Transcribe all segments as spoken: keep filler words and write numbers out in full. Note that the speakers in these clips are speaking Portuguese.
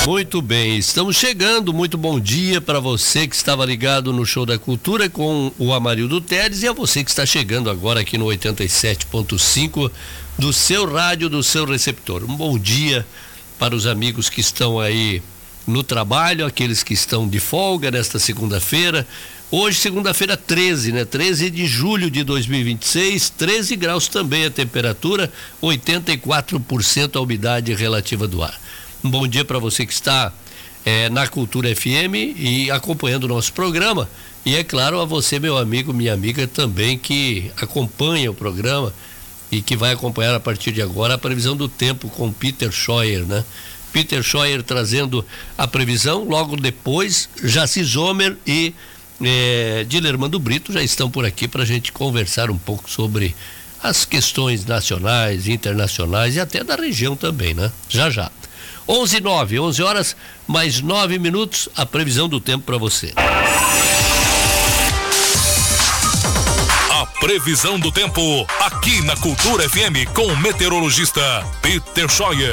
Muito bem, estamos chegando, muito bom dia para você que estava ligado no Show da Cultura com o Amarildo Teres e a você que está chegando agora aqui no oitenta e sete ponto cinco do seu rádio, do seu receptor. Um bom dia para os amigos que estão aí no trabalho, aqueles que estão de folga nesta segunda-feira. Hoje, segunda-feira, treze, né? treze de julho de dois mil e vinte e seis, treze graus também a temperatura, oitenta e quatro por cento a umidade relativa do ar. Um bom dia para você que está eh, na Cultura F M e acompanhando o nosso programa. E é claro, a você, meu amigo, minha amiga também, que acompanha o programa e que vai acompanhar a partir de agora a previsão do tempo com Peter Scheuer, né? Peter Scheuer trazendo a previsão, logo depois, Jaci Zomer e É, Dilermando Brito já estão por aqui para a gente conversar um pouco sobre as questões nacionais, internacionais e até da região também, né? Já já. onze e nove, onze horas, mais nove minutos, a previsão do tempo para você. A previsão do tempo aqui na Cultura F M com o meteorologista Peter Scheuer.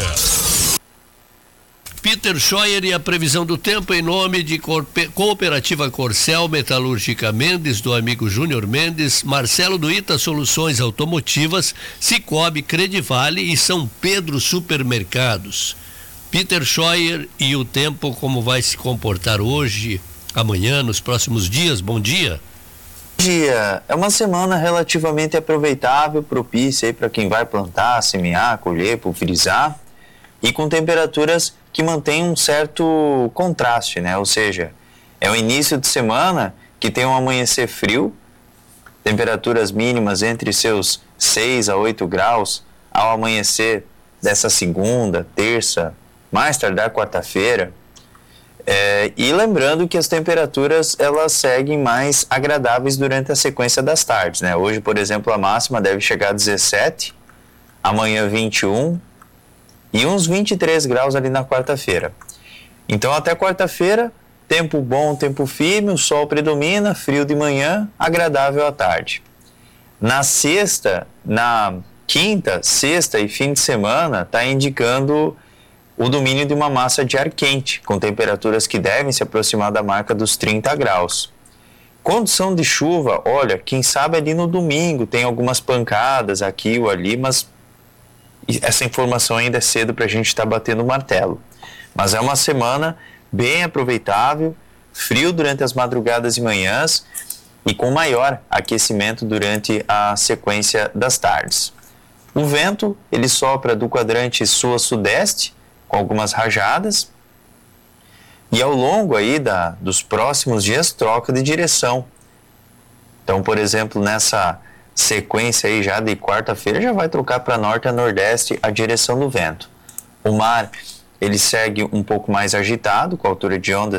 Peter Scheuer e a previsão do tempo em nome de Cooperativa Corcel, Metalúrgica Mendes, do amigo Júnior Mendes, Marcelo do Ita Soluções Automotivas, Cicobi, Credivale e São Pedro Supermercados. Peter Scheuer e o tempo, como vai se comportar hoje, amanhã, nos próximos dias? Bom dia. Bom dia. É uma semana relativamente aproveitável, propícia aí para quem vai plantar, semear, colher, pulverizar e com temperaturas que mantém um certo contraste, né? Ou seja, é o início de semana que tem um amanhecer frio, temperaturas mínimas entre seus seis a oito graus ao amanhecer dessa segunda, terça, mais tardar quarta-feira. É, e lembrando que as temperaturas elas seguem mais agradáveis durante a sequência das tardes, né? Hoje, por exemplo, a máxima deve chegar a dezessete, amanhã vinte e um, e uns vinte e três graus ali na quarta-feira. Então, até quarta-feira, tempo bom, tempo firme, o sol predomina, frio de manhã, agradável à tarde. Na sexta, na quinta, sexta e fim de semana, está indicando o domínio de uma massa de ar quente, com temperaturas que devem se aproximar da marca dos trinta graus. Condição de chuva, olha, quem sabe ali no domingo, tem algumas pancadas aqui ou ali, mas essa informação ainda é cedo para a gente estar tá batendo o martelo. Mas é uma semana bem aproveitável, frio durante as madrugadas e manhãs e com maior aquecimento durante a sequência das tardes. O vento, ele sopra do quadrante sul a sudeste, com algumas rajadas, e ao longo aí da, dos próximos dias troca de direção. Então, por exemplo, nessa sequência aí já de quarta-feira já vai trocar para norte a nordeste a direção do vento. O mar, ele segue um pouco mais agitado, com altura de ondas